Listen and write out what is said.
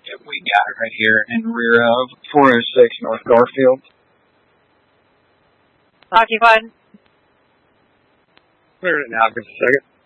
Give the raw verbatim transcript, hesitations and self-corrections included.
Yep, we got it right here in rear of four oh six North Garfield. Occupied. Clear it now, just a second.